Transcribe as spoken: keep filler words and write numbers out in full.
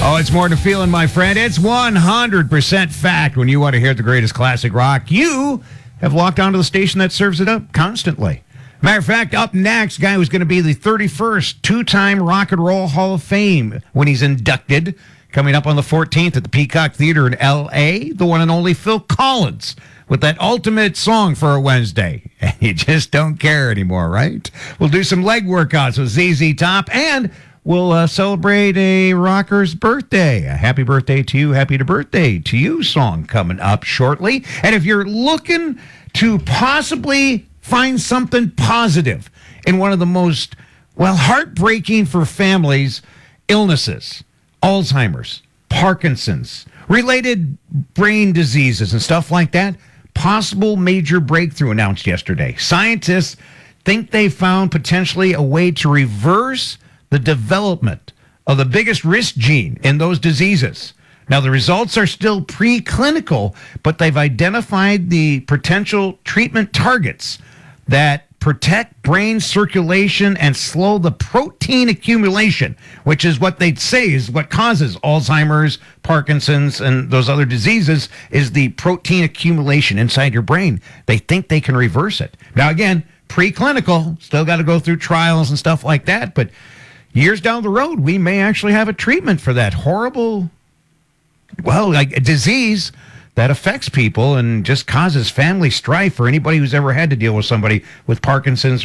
Oh, it's more than a feeling, my friend. It's one hundred percent fact. When you want to hear the greatest classic rock, you have locked onto the station that serves it up constantly. Matter of fact, up next, guy who's going to be the thirty-first two-time Rock and Roll Hall of Fame when he's inducted, coming up on the fourteenth at the Peacock Theater in L A, the one and only Phil Collins, with that ultimate song for a Wednesday. And you just don't care anymore, right? We'll do some leg workouts with Z Z Top, and we'll uh, celebrate a rocker's birthday. A happy birthday to you, happy to birthday to you song coming up shortly. And if you're looking to possibly find something positive in one of the most, well, heartbreaking for families illnesses, Alzheimer's, Parkinson's, related brain diseases and stuff like that, possible major breakthrough announced yesterday. Scientists think they found potentially a way to reverse the development of the biggest risk gene in those diseases. Now, the results are still preclinical, but they've identified the potential treatment targets that protect brain circulation and slow the protein accumulation, which is what they'd say is what causes Alzheimer's, Parkinson's, and those other diseases, is the protein accumulation inside your brain. They think they can reverse it. Now, again, preclinical, still got to go through trials and stuff like that, but years down the road, we may actually have a treatment for that horrible, well, like a disease that affects people and just causes family strife for anybody who's ever had to deal with somebody with Parkinson's